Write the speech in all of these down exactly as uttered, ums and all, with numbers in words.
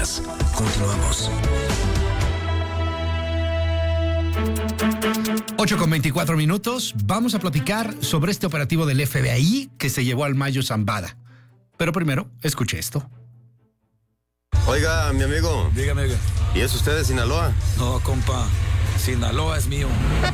más. Continuamos. ocho con veinticuatro minutos. Vamos a platicar sobre este operativo del F B I que se llevó al Mayo Zambada. Pero primero, escuche esto. Oiga, mi amigo. Dígame. ¿Y es usted de Sinaloa? No, compa. Sinaloa es mío.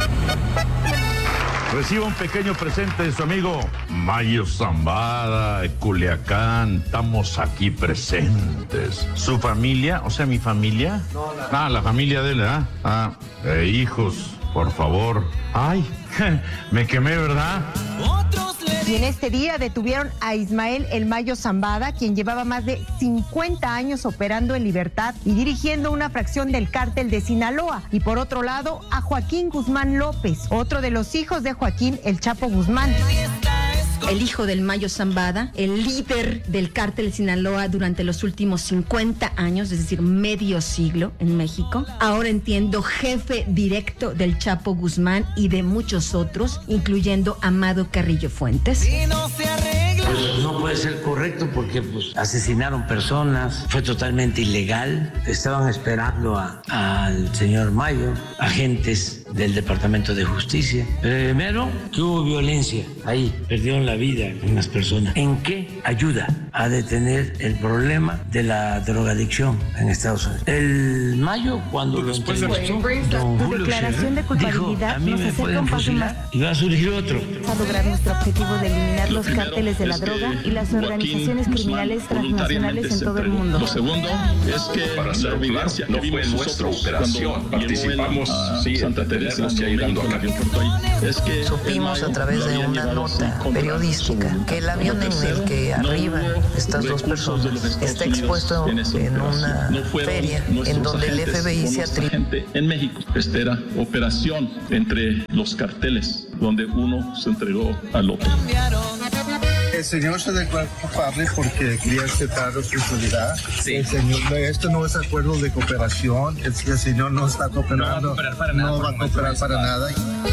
Reciba un pequeño presente de su amigo Mayo Zambada, Culiacán. Estamos aquí presentes. ¿Su familia? O sea, mi familia. No, la... Ah, la familia de él, ¿ah? Ah, eh, hijos, por favor. Ay, me quemé, ¿verdad? Y en este día detuvieron a Ismael El Mayo Zambada, quien llevaba más de cincuenta años operando en libertad y dirigiendo una fracción del cártel de Sinaloa. Y por otro lado, a Joaquín Guzmán López, otro de los hijos de Joaquín El Chapo Guzmán. El hijo del Mayo Zambada, el líder del cártel de Sinaloa durante los últimos cincuenta años, es decir, medio siglo en México. Ahora entiendo, jefe directo del Chapo Guzmán y de muchos otros, incluyendo Amado Carrillo Fuentes. Pues no puede ser correcto porque pues, asesinaron personas, fue totalmente ilegal. Estaban esperando a, al señor Mayo, agentes del Departamento de Justicia. Primero, que hubo violencia ahí, perdieron la vida unas personas. ¿En qué ayuda a detener el problema de la drogadicción en Estados Unidos? El Mayo, cuando lo entrevistó, don Su Julio declaración de culpabilidad dijo, a mí nos me acerca pueden un paso fusilar más y va a surgir otro. a lograr nuestro objetivo de eliminar los cárteles de la droga y las organizaciones criminales transnacionales en todo el mundo. Lo segundo es que para hacer la evidencia no fue nuestra operación, participamos sí, Santa Teresa ya ayudando acá. Es que supimos a través de una nota periodística que el avión en el que arriban estas dos personas está expuesto en una feria en donde el F B I se atribuye. En México, esta era operación entre los carteles, donde uno se entregó al otro. El señor se declaró culpable porque quería aceptar responsabilidad. Sí. El señor, esto no es acuerdo de cooperación. El, el señor no está cooperando. No va a cooperar para nada. No va a cooperar para nada.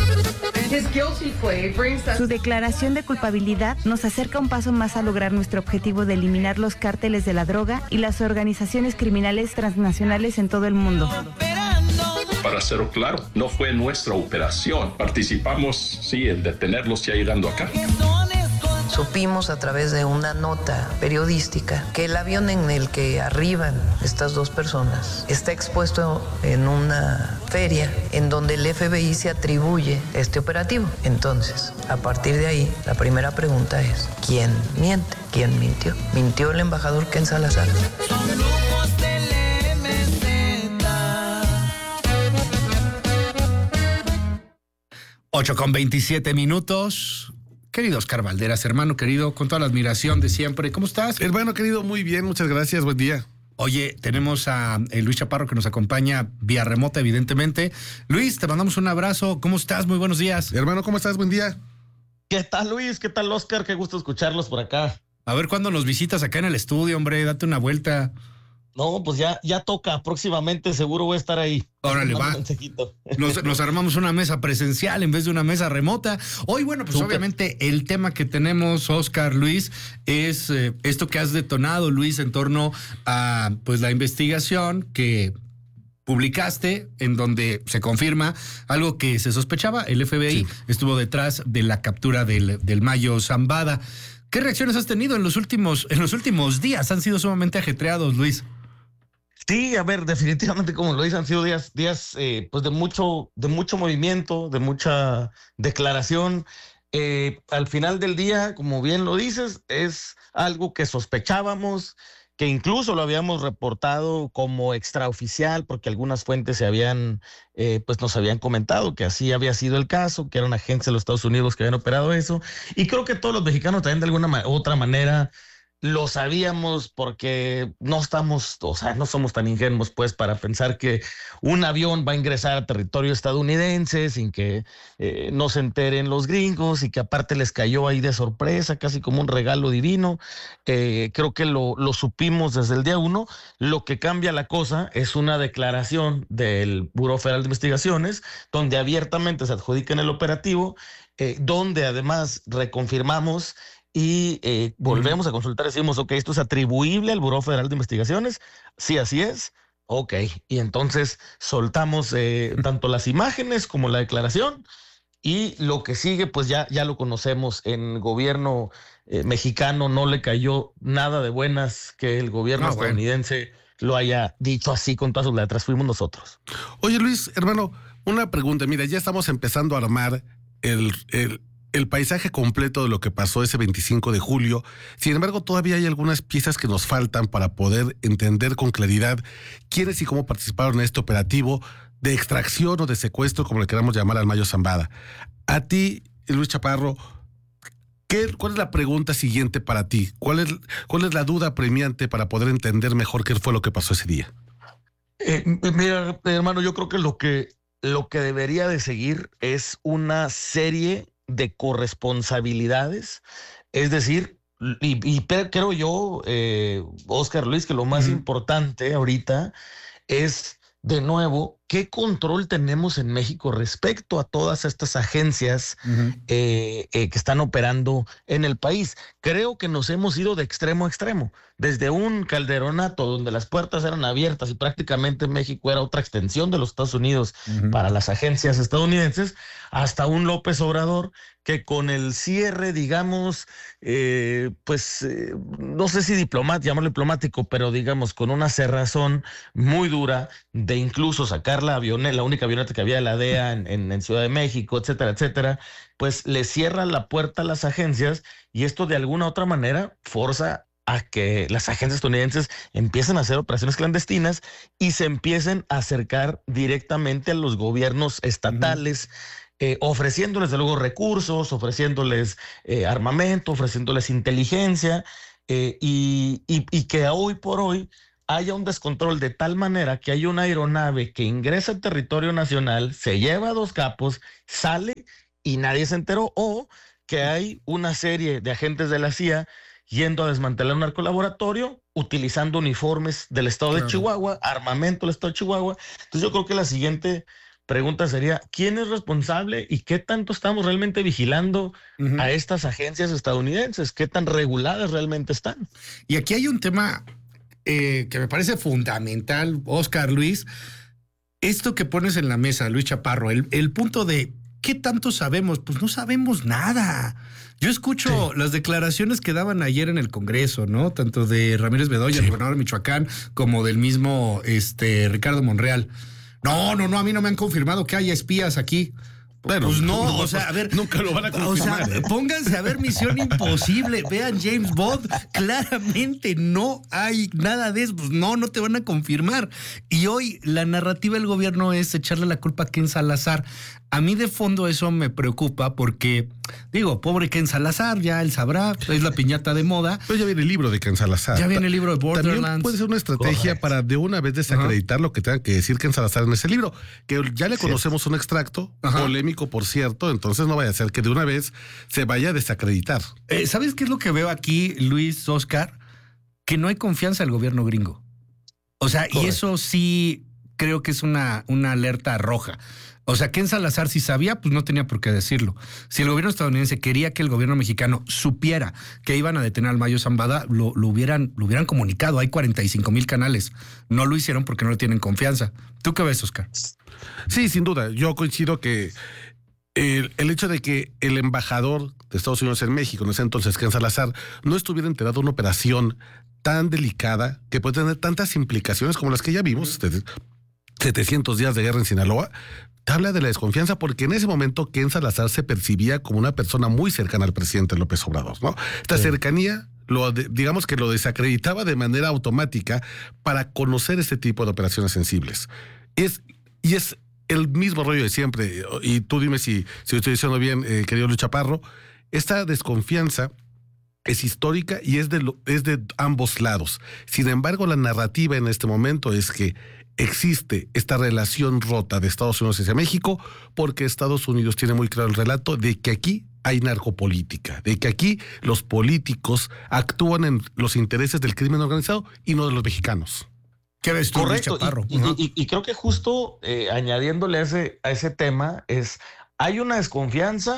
Su declaración de culpabilidad nos acerca un paso más a lograr nuestro objetivo de eliminar los cárteles de la droga y las organizaciones criminales transnacionales en todo el mundo. Para hacerlo claro, no fue nuestra operación. Participamos, sí, en detenerlos ya llegando acá. Supimos a través de una nota periodística que el avión en el que arriban estas dos personas está expuesto en una feria en donde el F B I se atribuye este operativo. Entonces, a partir de ahí, la primera pregunta es, ¿quién miente? ¿Quién mintió? ¿Mintió el embajador Ken Salazar? ocho con veintisiete minutos. Querido Oscar Valderas, hermano querido, con toda la admiración de siempre, ¿cómo estás? Hermano querido, muy bien, muchas gracias, buen día. Oye, tenemos a eh, Luis Chaparro que nos acompaña vía remota, evidentemente. Luis, te mandamos un abrazo, ¿cómo estás? Muy buenos días. Hermano, ¿cómo estás? Buen día. ¿Qué tal, Luis? ¿Qué tal, Oscar? Qué gusto escucharlos por acá. A ver cuándo nos visitas acá en el estudio, hombre, date una vuelta. No, pues ya, ya toca, próximamente seguro voy a estar ahí. Órale, va. Nos, nos armamos una mesa presencial en vez de una mesa remota. Hoy, bueno, pues Super. Obviamente el tema que tenemos, Oscar, Luis, es eh, esto que has detonado, Luis, en torno a pues la investigación que publicaste, en donde se confirma algo que se sospechaba, el F B I sí. estuvo detrás de la captura del, del Mayo Zambada. ¿Qué reacciones has tenido en los últimos, en los últimos días? Han sido sumamente ajetreados, Luis. Sí, a ver, definitivamente, como lo dicen, han sido días, días eh, pues de mucho, de mucho movimiento, de mucha declaración. Eh, al final del día, como bien lo dices, es algo que sospechábamos, que incluso lo habíamos reportado como extraoficial, porque algunas fuentes se habían, eh, pues nos habían comentado que así había sido el caso, que eran agentes de los Estados Unidos que habían operado eso. Y creo que todos los mexicanos también de alguna ma- otra manera lo sabíamos, porque no estamos, o sea, no somos tan ingenuos pues para pensar que un avión va a ingresar a territorio estadounidense sin que eh, no se enteren los gringos y que aparte les cayó ahí de sorpresa, casi como un regalo divino. Eh, creo que lo, lo supimos desde el día uno. Lo que cambia la cosa es una declaración del Buró Federal de Investigaciones, donde abiertamente se adjudica en el operativo, eh, donde además reconfirmamos y eh, volvemos uh-huh. a consultar, decimos, ok, esto es atribuible al Buró Federal de Investigaciones, sí, así es, ok, y entonces soltamos eh, tanto las imágenes como la declaración, y lo que sigue, pues ya, ya lo conocemos. En gobierno eh, mexicano no le cayó nada de buenas que el gobierno no, estadounidense bueno. lo haya dicho así con todas sus letras. Fuimos nosotros. Oye, Luis, hermano, una pregunta. Mira, ya estamos empezando a armar el, el, el paisaje completo de lo que pasó ese veinticinco de julio. Sin embargo, todavía hay algunas piezas que nos faltan para poder entender con claridad quiénes y cómo participaron en este operativo de extracción o de secuestro, como le queramos llamar al Mayo Zambada. A ti, Luis Chaparro, ¿qué, ¿cuál es la pregunta siguiente para ti? ¿Cuál es, cuál es la duda apremiante para poder entender mejor qué fue lo que pasó ese día? Eh, mira, hermano, yo creo que lo que lo que debería de seguir es una serie de corresponsabilidades, es decir, y, y creo yo, eh, Oscar Luis, que lo más uh-huh. importante ahorita es, de nuevo, ¿qué control tenemos en México respecto a todas estas agencias uh-huh. eh, eh, que están operando en el país? Creo que nos hemos ido de extremo a extremo, desde un calderonato donde las puertas eran abiertas y prácticamente México era otra extensión de los Estados Unidos uh-huh. para las agencias estadounidenses, hasta un López Obrador que con el cierre, digamos, eh, pues eh, no sé si diplomático, llamarlo diplomático, pero digamos con una cerrazón muy dura de incluso sacar la avioneta, la única avioneta que había de la D E A en, en, en Ciudad de México, etcétera, etcétera, pues le cierra la puerta a las agencias y esto de alguna u otra manera forza a que las agencias estadounidenses empiecen a hacer operaciones clandestinas y se empiecen a acercar directamente a los gobiernos estatales, uh-huh. Eh, ofreciéndoles de luego recursos, ofreciéndoles eh, armamento, ofreciéndoles inteligencia eh, y, y, y que hoy por hoy haya un descontrol de tal manera que hay una aeronave que ingresa al territorio nacional, se lleva a dos capos, sale y nadie se enteró, o que hay una serie de agentes de la C I A yendo a desmantelar un narcolaboratorio, utilizando uniformes del estado claro. de Chihuahua, armamento del estado de Chihuahua. Entonces yo creo que la siguiente pregunta sería, ¿quién es responsable y qué tanto estamos realmente vigilando uh-huh. a estas agencias estadounidenses? ¿Qué tan reguladas realmente están? Y aquí hay un tema eh, que me parece fundamental, Oscar, Luis, esto que pones en la mesa, Luis Chaparro, el, el punto de ¿qué tanto sabemos? Pues no sabemos nada. Yo escucho sí. las declaraciones que daban ayer en el Congreso, ¿no? Tanto de Ramírez Bedoya, sí. el gobernador de Michoacán, como del mismo este, Ricardo Monreal. No, no, no, a mí no me han confirmado que haya espías aquí. Bueno, pues no, no, o sea, a ver. Nunca lo van a confirmar. O sea, pónganse a ver Misión Imposible, vean James Bond, claramente no hay nada de eso, pues no, no te van a confirmar. Y hoy la narrativa del gobierno es echarle la culpa a Ken Salazar. A mí de fondo eso me preocupa porque, digo, pobre Ken Salazar, ya él sabrá, es la piñata de moda. Pero ya viene el libro de Ken Salazar. Ya viene el libro de Borderlands. También puede ser una estrategia Correcto. Para de una vez desacreditar uh-huh. lo que tenga que decir Ken Salazar en ese libro, que ya le conocemos sí. un extracto uh-huh. polémico, por cierto, entonces no vaya a ser que de una vez se vaya a desacreditar. Eh, ¿Sabes qué es lo que veo aquí, Luis, Oscar? Que no hay confianza al gobierno gringo. O sea, Correcto. Y eso sí creo que es una, una alerta roja. O sea, Ken Salazar si sabía, pues no tenía por qué decirlo. Si el gobierno estadounidense quería que el gobierno mexicano supiera que iban a detener al Mayo Zambada, lo, lo, hubieran, lo hubieran comunicado. Hay cuarenta y cinco mil canales. No lo hicieron porque no le tienen confianza. ¿Tú qué ves, Oscar? Sí, sin duda. Yo coincido que el, el hecho de que el embajador de Estados Unidos en México, en ese entonces Ken Salazar, no estuviera enterado de una operación tan delicada que puede tener tantas implicaciones como las que ya vimos, desde setecientos días de guerra en Sinaloa, habla de la desconfianza porque en ese momento Ken Salazar se percibía como una persona muy cercana al presidente López Obrador, ¿no? Esta sí. cercanía, lo de, digamos que lo desacreditaba de manera automática para conocer este tipo de operaciones sensibles. Es, y es el mismo rollo de siempre, y tú dime si, si lo estoy diciendo bien, eh, querido Luis Chaparro, esta desconfianza es histórica y es de, lo, es de ambos lados. Sin embargo, la narrativa en este momento es que existe esta relación rota de Estados Unidos hacia México porque Estados Unidos tiene muy claro el relato de que aquí hay narcopolítica, de que aquí los políticos actúan en los intereses del crimen organizado y no de los mexicanos. ¿Qué ves tú, Correcto, Chaparro? Y, uh-huh. y, y, y creo que justo eh, añadiéndole a ese, a ese tema es, hay una desconfianza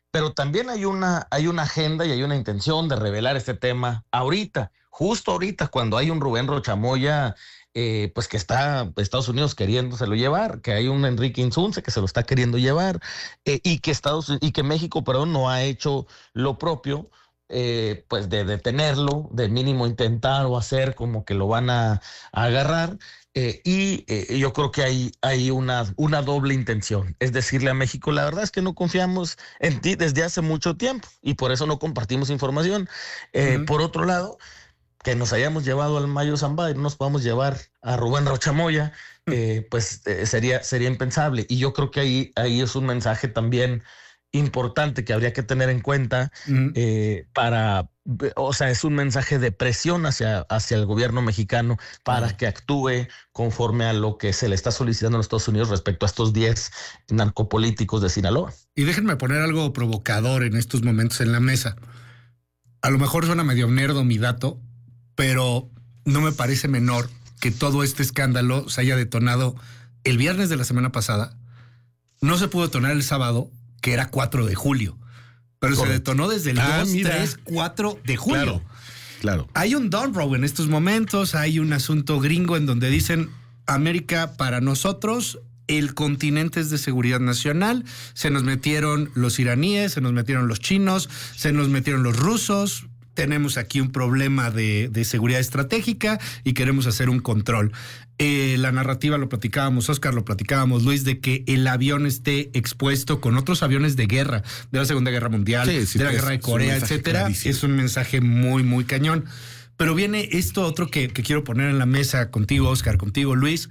pero también hay una, hay una agenda y hay una intención de revelar este tema ahorita, justo ahorita, cuando hay un Rubén Rocha Moya, eh, pues que está Estados Unidos queriéndoselo llevar, que hay un Enrique Insunza que se lo está queriendo llevar, eh, y que Estados y que México, perdón, no ha hecho lo propio. Eh, pues de detenerlo, de mínimo intentar o hacer como que lo van a, a agarrar, eh, y eh, yo creo que hay, hay una, una doble intención, es decirle a México, la verdad es que no confiamos en ti desde hace mucho tiempo y por eso no compartimos información. Eh, uh-huh. Por otro lado, que nos hayamos llevado al Mayo Zambada y no nos podamos llevar a Rubén Rocha Moya, eh, pues eh, sería, sería impensable, y yo creo que ahí, ahí es un mensaje también importante que habría que tener en cuenta, uh-huh. eh, para, o sea, es un mensaje de presión hacia, hacia el gobierno mexicano para uh-huh. que actúe conforme a lo que se le está solicitando a los Estados Unidos respecto a estos diez narcopolíticos de Sinaloa. Y déjenme poner algo provocador en estos momentos en la mesa. A lo mejor suena medio nerdo mi dato, pero no me parece menor que todo este escándalo se haya detonado el viernes de la semana pasada. No se pudo detonar el sábado, que era cuatro de julio, pero Correcto. Se detonó desde el ah, dos, tres, cuatro de julio. Claro, claro. Hay un down row en estos momentos, hay un asunto gringo en donde dicen América para nosotros, el continente es de seguridad nacional, se nos metieron los iraníes, se nos metieron los chinos, se nos metieron los rusos, tenemos aquí un problema de, de seguridad estratégica y queremos hacer un control. Eh, la narrativa lo platicábamos, Oscar, lo platicábamos, Luis, de que el avión esté expuesto con otros aviones de guerra, de la Segunda Guerra Mundial, sí, sí, de la Guerra de Corea, etcétera. Clarísimo. Es un mensaje muy, muy cañón. Pero viene esto otro que, que quiero poner en la mesa contigo, Oscar, contigo, Luis.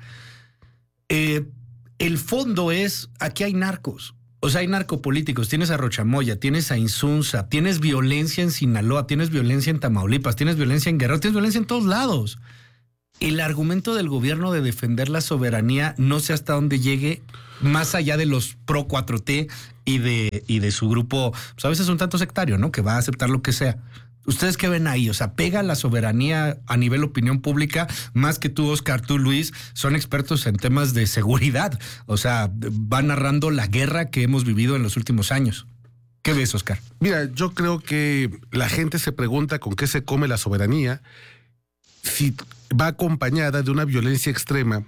Eh, el fondo es, aquí hay narcos. O sea, hay narcopolíticos, tienes a Rocha Moya, tienes a Insunza, tienes violencia en Sinaloa, tienes violencia en Tamaulipas, tienes violencia en Guerrero, tienes violencia en todos lados. El argumento del gobierno de defender la soberanía no sé hasta dónde llegue, más allá de los pro cuatro T y de, y de su grupo, pues a veces un tanto sectario, ¿no? Que va a aceptar lo que sea. ¿Ustedes qué ven ahí? O sea, ¿pega la soberanía a nivel opinión pública? Más que tú, Oscar, tú, Luis, son expertos en temas de seguridad. O sea, van narrando la guerra que hemos vivido en los últimos años. ¿Qué ves, Oscar? Mira, yo creo que la gente se pregunta con qué se come la soberanía si va acompañada de una violencia extrema,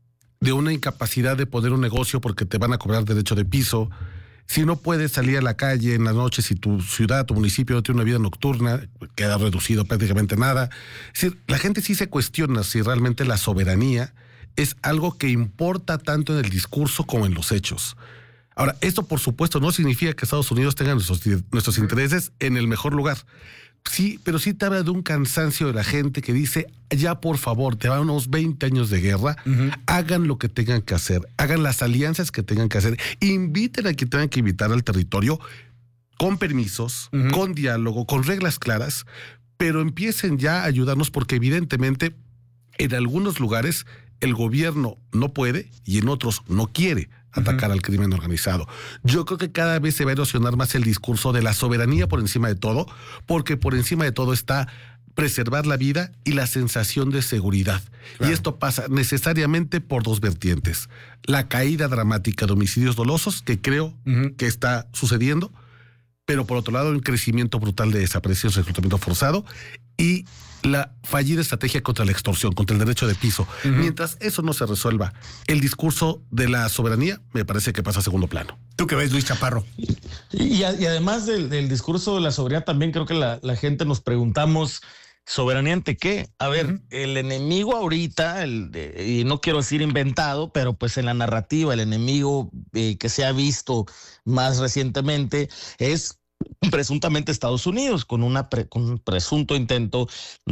de una incapacidad de poner un negocio porque te van a cobrar derecho de piso, si no puedes salir a la calle en la noche, si tu ciudad, tu municipio no tiene una vida nocturna, queda reducido prácticamente nada. Es decir, la gente sí se cuestiona si realmente la soberanía es algo que importa tanto en el discurso como en los hechos. Ahora, esto por supuesto no significa que Estados Unidos tenga nuestros, nuestros intereses en el mejor lugar. Sí, pero sí te habla de un cansancio de la gente que dice, ya por favor, te van unos veinte años de guerra, uh-huh. hagan lo que tengan que hacer, hagan las alianzas que tengan que hacer, inviten a quien tengan que invitar al territorio con permisos, uh-huh. con diálogo, con reglas claras, pero empiecen ya a ayudarnos porque evidentemente en algunos lugares el gobierno no puede y en otros no quiere atacar uh-huh. al crimen organizado. Yo creo que cada vez se va a erosionar más el discurso de la soberanía por encima de todo, porque por encima de todo está preservar la vida y la sensación de seguridad. Claro. Y esto pasa necesariamente por dos vertientes. La caída dramática de homicidios dolosos, que creo uh-huh. que está sucediendo, pero por otro lado un crecimiento brutal de desapariciones, reclutamiento forzado y la fallida estrategia contra la extorsión, contra el derecho de piso. Uh-huh. Mientras eso no se resuelva, el discurso de la soberanía me parece que pasa a segundo plano. ¿Tú qué ves, Luis Chaparro? Y, y además del, del discurso de la soberanía, también creo que la, la gente nos preguntamos, ¿soberanía ante qué? A ver, uh-huh. el enemigo ahorita, el, eh, y no quiero decir inventado, pero pues en la narrativa, el enemigo eh, que se ha visto más recientemente es presuntamente Estados Unidos, con, una pre, con un presunto intento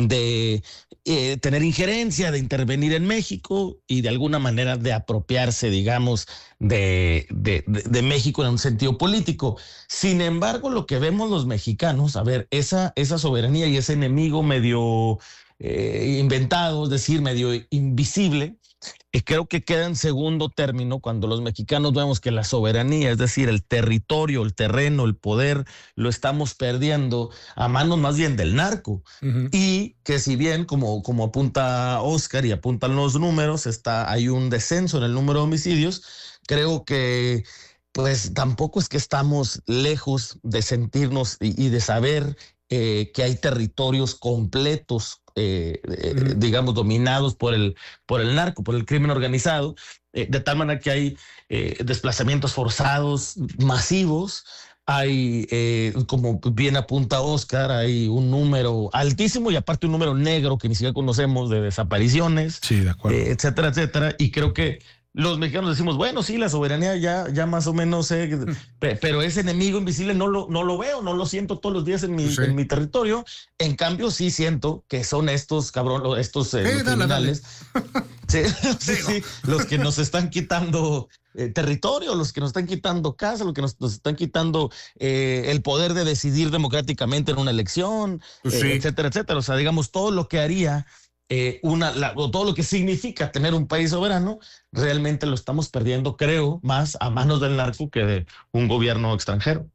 de eh, tener injerencia, de intervenir en México y de alguna manera de apropiarse, digamos, de, de, de, de México en un sentido político. Sin embargo, lo que vemos los mexicanos, a ver, esa, esa soberanía y ese enemigo medio eh, inventado, es decir, medio invisible, y creo que queda en segundo término cuando los mexicanos vemos que la soberanía, es decir, el territorio, el terreno, el poder, lo estamos perdiendo a manos más bien del narco. Uh-huh. Y que si bien, como, como apunta Oscar y apuntan los números, está, hay un descenso en el número de homicidios, creo que pues tampoco es que estamos lejos de sentirnos y, y de saber eh, que hay territorios completos, eh, eh, digamos, dominados por el, por el narco, por el crimen organizado, eh, de tal manera que hay eh, desplazamientos forzados masivos. Hay, eh, como bien apunta Oscar, hay un número altísimo y aparte un número negro que ni siquiera conocemos de desapariciones, sí, de acuerdo. Eh, etcétera, etcétera. Y creo que los mexicanos decimos, bueno, sí, la soberanía ya, ya más o menos, eh, pero ese enemigo invisible no lo, no lo veo, no lo siento todos los días en mi, sí. en mi territorio. En cambio, sí siento que son estos cabrón, estos eh, eh, criminales, dale, dale. Sí, sí, sí, los que nos están quitando eh, territorio, los que nos están quitando casa, los que nos, nos están quitando eh, el poder de decidir democráticamente en una elección, sí. eh, etcétera, etcétera. O sea, digamos, todo lo que haría Eh, una, la, o todo lo que significa tener un país soberano, realmente lo estamos perdiendo, creo, más a manos del narco que de un gobierno extranjero.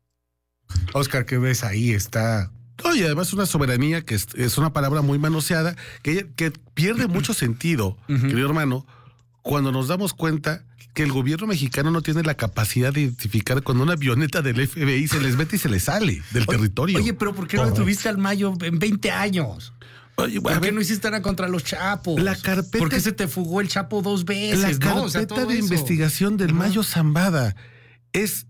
Oscar, ¿qué ves ahí? Está... Oye, además una soberanía que es, es una palabra muy manoseada, que, que pierde mucho sentido, uh-huh. querido hermano, cuando nos damos cuenta que el gobierno mexicano no tiene la capacidad de identificar cuando una avioneta del F B I se les mete y se les sale del oye, territorio. Oye, pero ¿por qué no detuviste al Mayo en veinte años? Oye, ¿por qué no hiciste nada contra los chapos? La carpeta, ¿por qué se te fugó el Chapo dos veces? La carpeta ¿no? O sea, de eso. investigación del uh-huh. Mayo Zambada es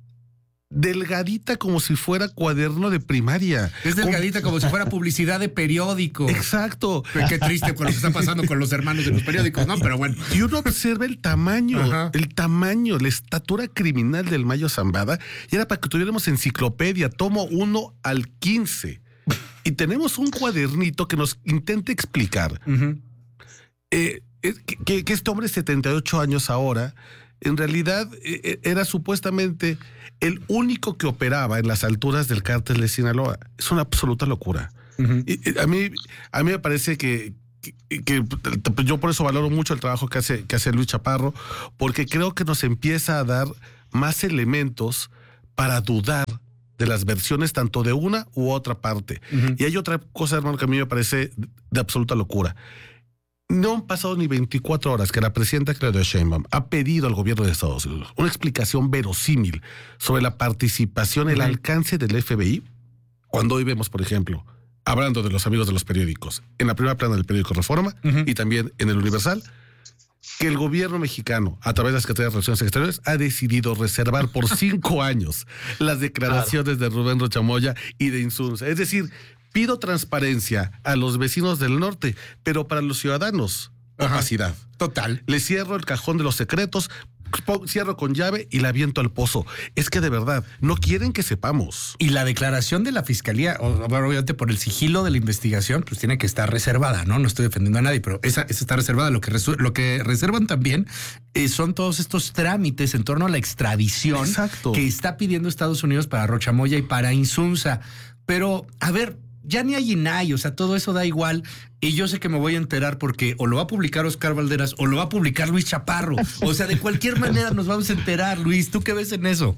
delgadita como si fuera cuaderno de primaria. Es delgadita como, como si fuera publicidad de periódico. Exacto. Pero qué triste con lo que está pasando con los hermanos de los periódicos, ¿no? Pero bueno. Y uno observa el tamaño, Ajá. el tamaño, la estatura criminal del Mayo Zambada, y era para que tuviéramos enciclopedia, tomo uno al quince. Y tenemos un cuadernito que nos intenta explicar uh-huh. eh, que, que este hombre de setenta y ocho años ahora, en realidad eh, era supuestamente el único que operaba en las alturas del cártel de Sinaloa. Es una absoluta locura. Uh-huh. Y, y a mí, a mí me parece que, que, que yo por eso valoro mucho el trabajo que hace, que hace Luis Chaparro, porque creo que nos empieza a dar más elementos para dudar de las versiones tanto de una u otra parte. Uh-huh. Y hay otra cosa, hermano, que a mí me parece de absoluta locura. No han pasado ni veinticuatro horas que la presidenta Claudia Sheinbaum ha pedido al gobierno de Estados Unidos una explicación verosímil sobre la participación, uh-huh. el alcance del F B I, cuando hoy vemos, por ejemplo, hablando de los amigos de los periódicos, en la primera plana del periódico Reforma uh-huh. y también en el Universal, que el gobierno mexicano, a través de las Secretarías de Relaciones Exteriores, ha decidido reservar por cinco años las declaraciones claro. de Rubén Rocha Moya y de Insunza. Es decir, pido transparencia a los vecinos del norte, pero para los ciudadanos, Ajá. opacidad. Total. Le cierro el cajón de los secretos, cierro con llave y la aviento al pozo. Es que de verdad, no quieren que sepamos. Y la declaración de la fiscalía, obviamente por el sigilo de la investigación, pues tiene que estar reservada, ¿no? No estoy defendiendo a nadie, pero esa, esa está reservada. Lo que, resu- lo que reservan también eh, son todos estos trámites en torno a la extradición Exacto. que está pidiendo Estados Unidos para Rocha Moya y para Insunza. Pero, a ver, ya ni hay INAI, o sea, todo eso da igual. Y yo sé que me voy a enterar porque o lo va a publicar Oscar Valderas o lo va a publicar Luis Chaparro. O sea, de cualquier manera nos vamos a enterar. Luis, ¿tú qué ves en eso?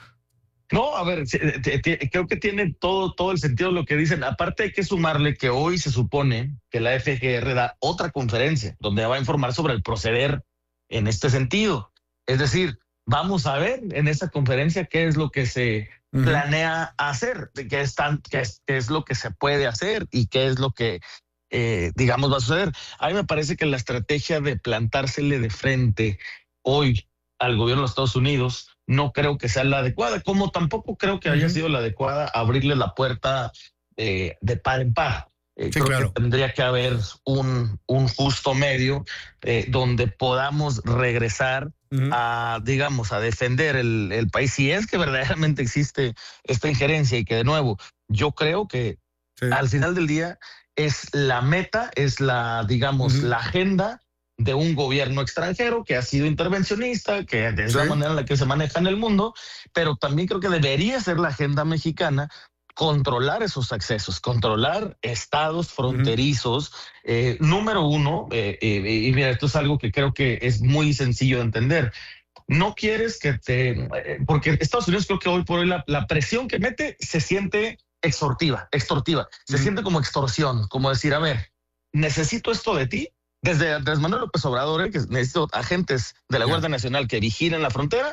No, a ver, creo que tiene todo, todo el sentido lo que dicen. Aparte hay que sumarle que hoy se supone que la F G R da otra conferencia donde va a informar sobre el proceder en este sentido. Es decir, vamos a ver en esa conferencia qué es lo que se uh-huh. planea hacer, qué es, tan, qué, es, qué es lo que se puede hacer y qué es lo que, eh, digamos, va a suceder. A mí me parece que la estrategia de plantársele de frente hoy al gobierno de los Estados Unidos no creo que sea la adecuada, como tampoco creo que haya uh-huh. sido la adecuada abrirle la puerta eh, de par en par. Eh, sí, creo claro. que tendría que haber un, un justo medio eh, donde podamos regresar uh-huh. a, digamos, a defender el, el país, si es que verdaderamente existe esta injerencia y que, de nuevo, yo creo que sí. al final del día es la meta, es la, digamos, uh-huh. la agenda de un gobierno extranjero que ha sido intervencionista, que de esa sí. manera en la que se maneja en el mundo, pero también creo que debería ser la agenda mexicana controlar esos accesos, controlar estados fronterizos. Uh-huh. Eh, número uno, eh, eh, y mira, esto es algo que creo que es muy sencillo de entender. No quieres que te... Eh, porque Estados Unidos creo que hoy por hoy la, la presión que mete se siente extortiva, extortiva. Se uh-huh. siente como extorsión, como decir, a ver, necesito esto de ti. Desde Andrés Manuel López Obrador, eh, que necesito agentes de la yeah. Guardia Nacional que vigilen la frontera,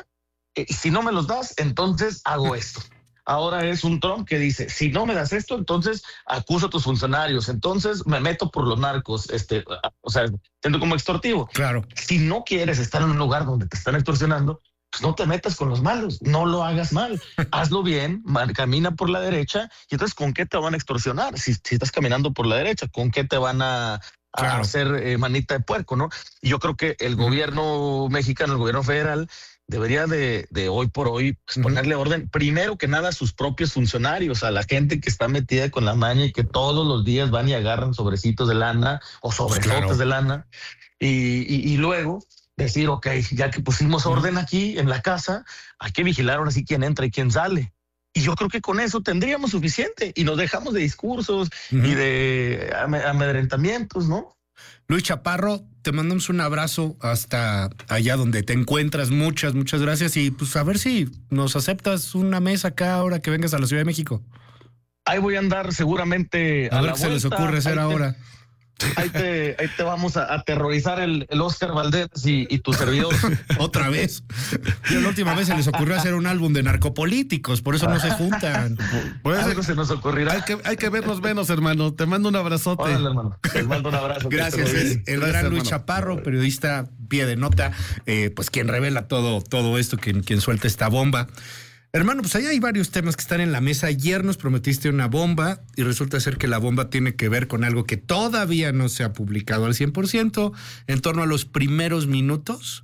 eh, si no me los das, entonces hago esto. Ahora es un Trump que dice, si no me das esto, entonces acuso a tus funcionarios, entonces me meto por los narcos, este, o sea, siendo como extorsivo. Claro. Si no quieres estar en un lugar donde te están extorsionando, pues no te metas con los malos, no lo hagas mal, hazlo bien, man, camina por la derecha, y entonces ¿con qué te van a extorsionar? Si, si estás caminando por la derecha, ¿con qué te van a, a Claro. hacer eh, manita de puerco, no? Y yo creo que el gobierno mexicano, el gobierno federal, debería de, de hoy por hoy pues, Ujú. ponerle orden, primero que nada a sus propios funcionarios, a la gente que está metida con la maña y que todos los días van y agarran sobrecitos de lana o sobresotes claro. de lana, y, y, y luego decir, ok, ya que pusimos orden aquí en la casa, hay que vigilar ahora sí quién entra y quién sale. Y yo creo que con eso tendríamos suficiente y nos dejamos de discursos Ujú. y de ame- amedrentamientos, ¿no? Luis Chaparro, te mandamos un abrazo hasta allá donde te encuentras. Muchas, muchas gracias. Y pues a ver si nos aceptas una mesa acá ahora que vengas a la Ciudad de México. Ahí voy a andar seguramente A a, ver la qué se les vuelta. ocurre hacer Ahí te- ahora. Ahí te, ahí te vamos a aterrorizar el, el Oscar Valdés y, y tu servidor. Otra vez. Yo la última vez se les ocurrió hacer un álbum de narcopolíticos, por eso no se juntan. Por eso Algo se nos ocurrirá. hay que, hay que vernos menos, hermano. Te mando un abrazote. Órale, hermano. Les mando un abrazo. que Gracias, estén muy es bien. el Gracias, gran Luis hermano. Chaparro, periodista pie de nota, eh, pues quien revela todo, todo esto, quien, quien suelta esta bomba. Hermano, pues ahí hay varios temas que están en la mesa. Ayer nos prometiste una bomba y resulta ser que la bomba tiene que ver con algo que todavía no se ha publicado al cien por ciento, en torno a los primeros minutos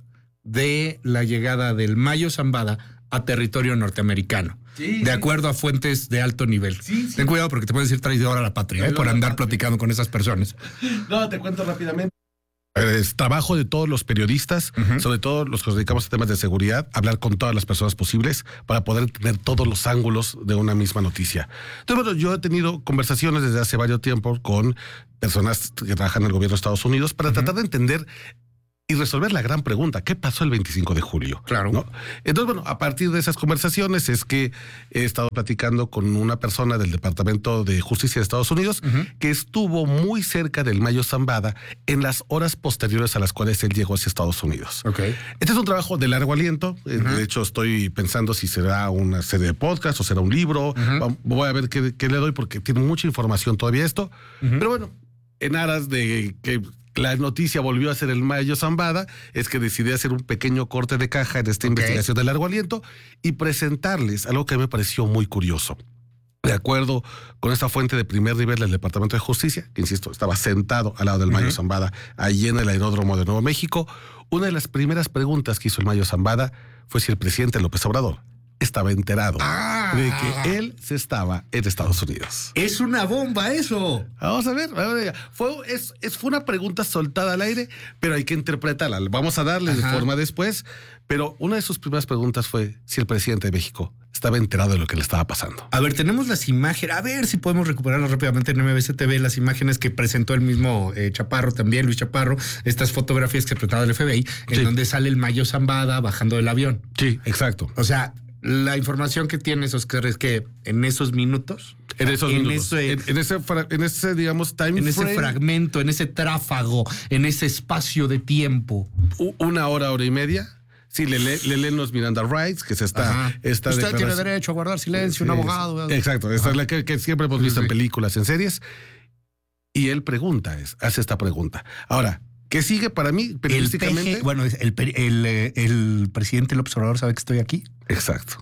de la llegada del Mayo Zambada a territorio norteamericano. Sí, de sí. acuerdo a fuentes de alto nivel. Sí, sí. Ten cuidado porque te puedes ir traidor a la patria, eh, Traidor por a la andar patria. platicando con esas personas. No, te cuento rápidamente. Es trabajo de todos los periodistas, Ujú. sobre todo los que nos dedicamos a temas de seguridad, hablar con todas las personas posibles para poder tener todos los ángulos de una misma noticia. Entonces, bueno, yo he tenido conversaciones desde hace varios tiempos con personas que trabajan en el gobierno de Estados Unidos para tratar de entender y resolver la gran pregunta, ¿qué pasó el veinticinco de julio? Claro. ¿No? Entonces, bueno, a partir de esas conversaciones es que he estado platicando con una persona del Departamento de Justicia de Estados Unidos Ujú. que estuvo muy cerca del Mayo Zambada en las horas posteriores a las cuales él llegó hacia Estados Unidos. Ok. Este es un trabajo de largo aliento. Eh, Ujú. De hecho, estoy pensando si será una serie de podcast o será un libro. Va- Voy a ver qué, qué le doy porque tiene mucha información todavía esto. Ujú. Pero bueno, en aras de que la noticia volvió a ser el Mayo Zambada, es que decidí hacer un pequeño corte de caja en esta Ok. investigación de largo aliento y presentarles algo que me pareció muy curioso. De acuerdo con esta fuente de primer nivel del Departamento de Justicia, que insisto, estaba sentado al lado del Mayo Ujú. Zambada, allí en el aeródromo de Nuevo México, una de las primeras preguntas que hizo el Mayo Zambada fue si el presidente López Obrador estaba enterado Ah. de que él se estaba en Estados Unidos. Es una bomba eso. Vamos a ver, a ver, fue, es, es- fue una pregunta soltada al aire, pero hay que interpretarla. Vamos a darle de Ajá. forma después, pero una de sus primeras preguntas fue si el presidente de México estaba enterado de lo que le estaba pasando. A ver, tenemos las imágenes, a ver si podemos recuperarlas rápidamente en M B C T V, las imágenes que presentó el mismo eh, Chaparro también, Luis Chaparro, estas fotografías que presentaba el F B I, en Sí. donde sale el Mayo Zambada bajando del avión. Sí, exacto. O sea, la información que tienes, Oscar, es que en esos minutos, En esos en minutos. ese- en, en ese, fra- en ese, digamos, time en ese frame, fragmento, en ese tráfago, en ese espacio de tiempo. u- una hora, hora y media. Sí, le, le, le leen los Miranda Rights, que es esta, Ajá. esta Usted tiene declaración. derecho a guardar silencio, un Sí, abogado. sí. Exacto, esta Ajá. es la que, que siempre hemos Sí, visto sí. en películas, en series. Y él pregunta, es, hace esta pregunta. Ahora, ¿qué sigue para mí El periodísticamente? P G, bueno, el, el, el, eh, el presidente López Obrador sabe que estoy aquí. Exacto.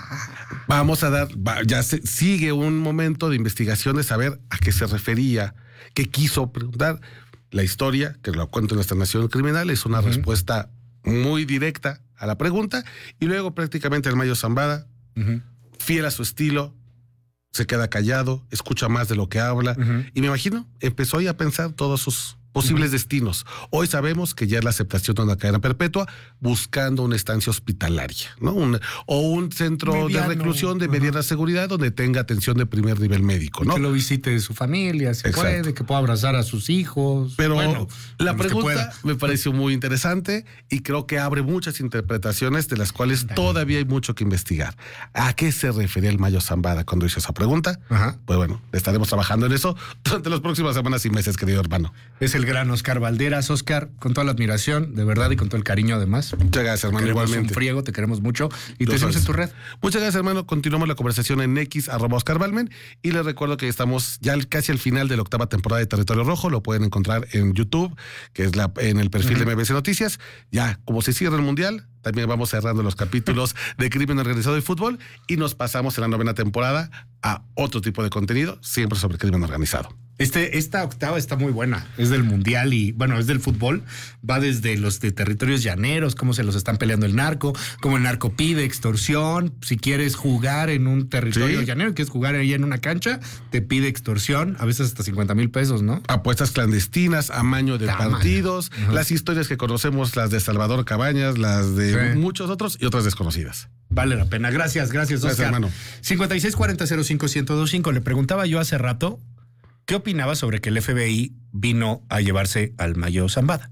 Vamos a dar, va- ya se, sigue un momento de investigación de saber a qué se refería, qué quiso preguntar. La historia, que lo cuento en esta Nación Criminal, es una Ujú. respuesta muy directa a la pregunta. Y luego prácticamente el Mayo Zambada, Ujú. fiel a su estilo, se queda callado, escucha más de lo que habla. Ujú. Y me imagino, empezó ya a pensar todos sus posibles destinos. Hoy sabemos que ya es la aceptación de una cadena perpetua buscando una estancia hospitalaria, ¿no? Un- o un centro Mediano. de reclusión de Ajá. mediana seguridad donde tenga atención de primer nivel médico, ¿no? Que lo visite de su familia, si Exacto. puede, que pueda abrazar a sus hijos. Pero Bueno, la a los que pregunta pueda. me pareció muy interesante y creo que abre muchas interpretaciones de las cuales todavía hay mucho que investigar. ¿A qué se refería el Mayo Zambada cuando hizo esa pregunta? Ajá. Pues bueno, estaremos trabajando en eso durante las próximas semanas y meses, querido hermano. Es el gran Oscar Valderas. Oscar, con toda la admiración, de verdad, y con todo el cariño además. Muchas gracias, hermano. Queremos Igualmente. un friego, te queremos mucho. Y Tú te seguimos sabes. en tu red. Muchas gracias, hermano. Continuamos la conversación en X, arroba Oscar Balmen. Y les recuerdo que estamos ya casi al final de la octava temporada de Territorio Rojo. Lo pueden encontrar en YouTube, que es la, en el perfil uh-huh. de M B C Noticias. Ya, como se cierra el Mundial, también vamos cerrando los capítulos de Crimen Organizado y Fútbol. Y nos pasamos en la novena temporada a otro tipo de contenido, siempre sobre crimen organizado. Este, esta octava está muy buena, es del mundial y, bueno, es del fútbol, va desde los de territorios llaneros, cómo se los están peleando el narco, cómo el narco pide extorsión, si quieres jugar en un territorio ¿Sí? llanero, quieres jugar ahí en una cancha, te pide extorsión, a veces hasta cincuenta mil pesos, ¿no? Apuestas clandestinas, amaño de Tama. partidos, uh-huh. las historias que conocemos, las de Salvador Cabañas, las de sí. muchos otros y otras desconocidas. Vale la pena, gracias, gracias, Oscar. Gracias, hermano. cincuenta y seis cuarenta cero cinco ciento veinticinco, le preguntaba yo hace rato, ¿qué opinaba sobre que el F B I vino a llevarse al Mayo Zambada?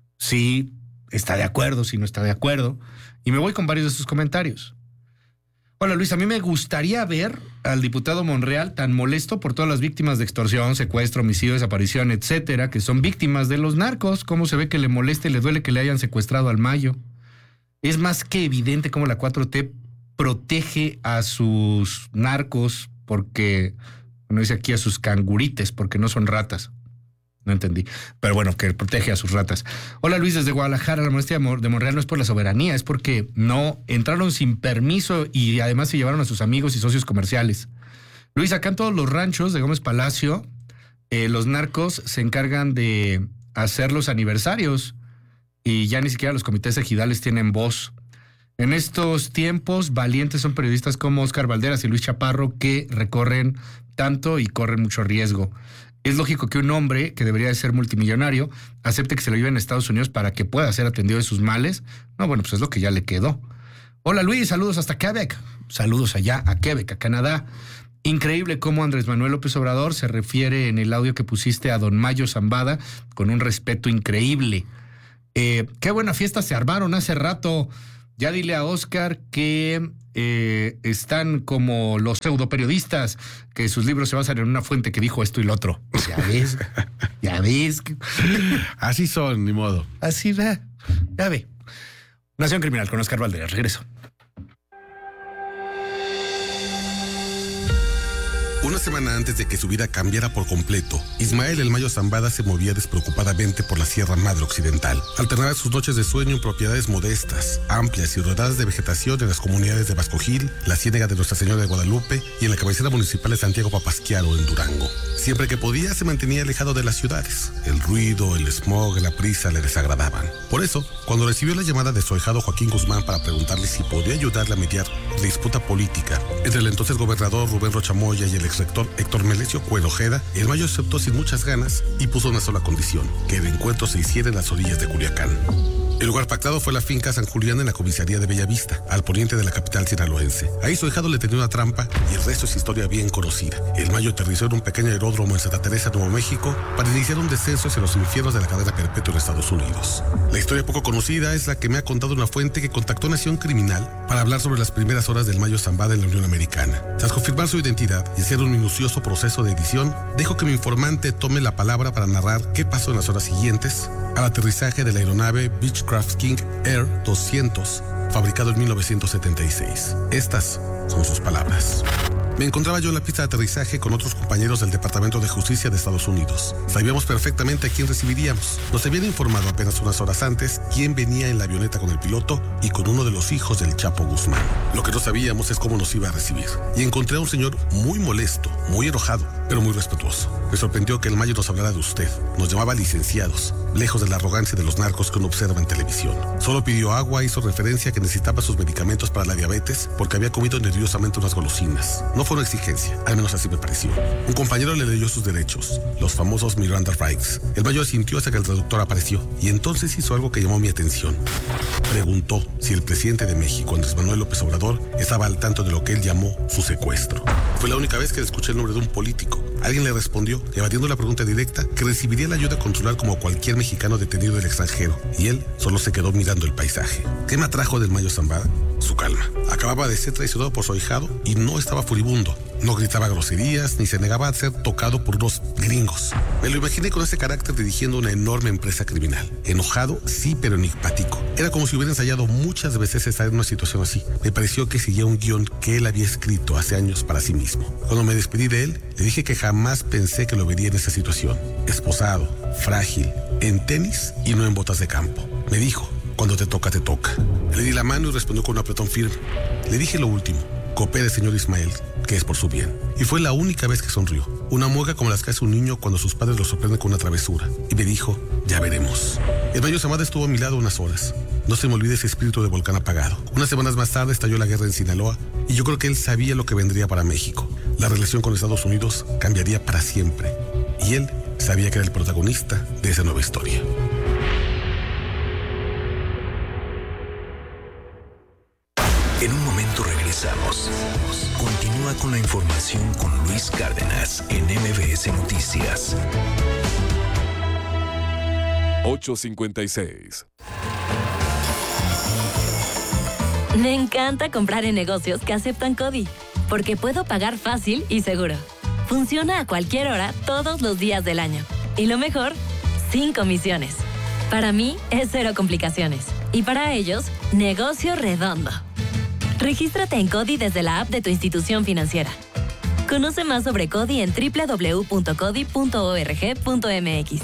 Si está de acuerdo, si no está de acuerdo. Y me voy con varios de sus comentarios. Hola Luis, a mí me gustaría ver al diputado Monreal tan molesto por todas las víctimas de extorsión, secuestro, homicidio, desaparición, etcétera, que son víctimas de los narcos. ¿Cómo se ve que le molesta y le duele que le hayan secuestrado al Mayo? Es más que evidente cómo la cuatro T protege a sus narcos porque... Bueno, dice aquí a sus cangurites, porque no son ratas. No entendí. Pero bueno, que protege a sus ratas. Hola Luis, desde Guadalajara. La molestia de Monreal no es por la soberanía, es porque no entraron sin permiso y además se llevaron a sus amigos y socios comerciales. Luis, acá en todos los ranchos de Gómez Palacio, eh, los narcos se encargan de hacer los aniversarios y ya ni siquiera los comités ejidales tienen voz. En estos tiempos, valientes son periodistas como Oscar Valderas y Luis Chaparro que recorren tanto y corren mucho riesgo. Es lógico que un hombre que debería de ser multimillonario acepte que se lo lleven a Estados Unidos para que pueda ser atendido de sus males. No, bueno, pues es lo que ya le quedó. Hola Luis, saludos hasta Quebec. Saludos allá a Quebec, a Canadá. Increíble cómo Andrés Manuel López Obrador se refiere en el audio que pusiste a don Mayo Zambada con un respeto increíble. Eh, qué buena fiesta se armaron hace rato. Ya dile a Oscar que eh, están como los pseudoperiodistas, que sus libros se basan en una fuente que dijo esto y lo otro. Ya ves, ya ves. Así son, ni modo. Así va, ya ve. Nación Criminal con Oscar Valderas, regreso. Una semana antes de que su vida cambiara por completo, Ismael El Mayo Zambada se movía despreocupadamente por la Sierra Madre Occidental. Alternaba sus noches de sueño en propiedades modestas, amplias y rodeadas de vegetación en las comunidades de Vasco Gil, la Ciénega de Nuestra Señora de Guadalupe y en la cabecera municipal de Santiago Papasquiaro, en Durango. Siempre que podía, se mantenía alejado de las ciudades. El ruido, el smog, la prisa le desagradaban. Por eso, cuando recibió la llamada de su ahijado Joaquín Guzmán para preguntarle si podía ayudarle a mediar la disputa política entre el entonces gobernador Rubén Rocha Moya y el exrector Héctor Melesio Cuero Ojeda, el Mayo aceptó sin muchas ganas y puso una sola condición: que el encuentro se hiciera en las orillas de Culiacán. El lugar pactado fue la finca San Julián en la comisaría de Bellavista, al poniente de la capital sinaloense. Ahí su ahijado le tenía una trampa y el resto es historia bien conocida. El Mayo aterrizó en un pequeño aeródromo en Santa Teresa, Nuevo México, para iniciar un descenso hacia los infiernos de la cadena perpetua en Estados Unidos. La historia poco conocida es la que me ha contado una fuente que contactó a Nación Criminal para hablar sobre las primeras horas del Mayo Zambada en la Unión Americana. Tras confirmar su identidad y hacer un minucioso proceso de edición, dejo que mi informante tome la palabra para narrar qué pasó en las horas siguientes al aterrizaje de la aeronave Beechcraft King Air doscientos, fabricado en mil novecientos setenta y seis. Estas son sus palabras. Me encontraba yo en la pista de aterrizaje con otros compañeros del Departamento de Justicia de Estados Unidos. Sabíamos perfectamente a quién recibiríamos. Nos habían informado apenas unas horas antes quién venía en la avioneta con el piloto y con uno de los hijos del Chapo Guzmán. Lo que no sabíamos es cómo nos iba a recibir. Y encontré a un señor muy molesto, muy enojado, pero muy respetuoso. Me sorprendió que el Mayo nos hablara de usted. Nos llamaba licenciados, lejos de la arrogancia de los narcos que uno observa en televisión. Solo pidió agua, hizo referencia a que necesitaba sus medicamentos para la diabetes porque había comido nerviosamente unas golosinas. No fue una exigencia, al menos así me pareció. Un compañero le leyó sus derechos, los famosos Miranda Rights. El Mayo asintió hasta que el traductor apareció y entonces hizo algo que llamó mi atención. Preguntó si el presidente de México, Andrés Manuel López Obrador, estaba al tanto de lo que él llamó su secuestro. Fue la única vez que escuché el nombre de un político Alguien le respondió, evadiendo la pregunta directa, que recibiría la ayuda consular como cualquier mexicano detenido del extranjero, y él solo se quedó mirando el paisaje. ¿Qué me atrajo del Mayo Zambada? Su calma. Acababa de ser traicionado por su ahijado y no estaba furibundo. No gritaba groserías ni se negaba a ser tocado por unos gringos. Me lo imaginé con ese carácter dirigiendo una enorme empresa criminal. Enojado, sí, pero enigmático. Era como si hubiera ensayado muchas veces estar en una situación así. Me pareció que seguía un guión que él había escrito hace años para sí mismo. Cuando me despedí de él, le dije que jamás pensé que lo vería en esa situación. Esposado, frágil, en tenis y no en botas de campo. Me dijo, cuando te toca, te toca. Le di la mano y respondió con un apretón firme. Le dije lo último, coopere, señor Ismael, que es por su bien. Y fue la única vez que sonrió. Una mueca como las que hace un niño cuando sus padres lo sorprenden con una travesura. Y me dijo, ya veremos. El Mayo Zambada estuvo a mi lado unas horas. No se me olvide ese espíritu de volcán apagado. Unas semanas más tarde estalló la guerra en Sinaloa y yo creo que él sabía lo que vendría para México. La relación con Estados Unidos cambiaría para siempre. Y él sabía que era el protagonista de esa nueva historia. En un momento regresamos. Continúa con la información con Luis Cárdenas en M B S Noticias. ocho cincuenta y seis. Me encanta comprar en negocios que aceptan CODI, porque puedo pagar fácil y seguro. Funciona a cualquier hora, todos los días del año. Y lo mejor, sin comisiones. Para mí, es cero complicaciones. Y para ellos, negocio redondo. Regístrate en CODI desde la app de tu institución financiera. Conoce más sobre CODI en doble u doble u doble u punto codi punto org punto m x.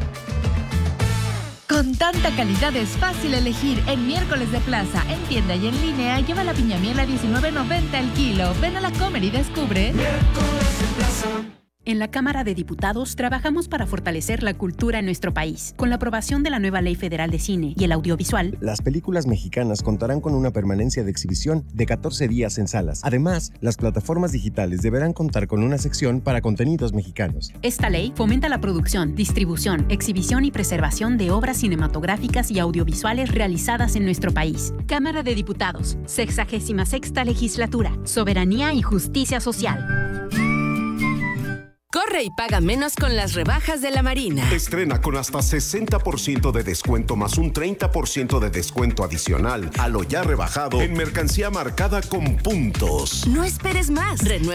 Con tanta calidad es fácil elegir. En Miércoles de Plaza, en tienda y en línea, lleva la piña miel a diecinueve noventa el kilo. Ven a la Comer y descubre. Miércoles de Plaza. En la Cámara de Diputados trabajamos para fortalecer la cultura en nuestro país. Con la aprobación de la nueva Ley Federal de Cine y el audiovisual, las películas mexicanas contarán con una permanencia de exhibición de catorce días en salas. Además, las plataformas digitales deberán contar con una sección para contenidos mexicanos. Esta ley fomenta la producción, distribución, exhibición y preservación de obras cinematográficas y audiovisuales realizadas en nuestro país. Cámara de Diputados, sexagésima sexta legislatura, soberanía y justicia social. Corre y paga menos con las rebajas de la Marina. Estrena con hasta sesenta por ciento de descuento más un treinta por ciento de descuento adicional a lo ya rebajado en mercancía marcada con puntos. No esperes más. Renueva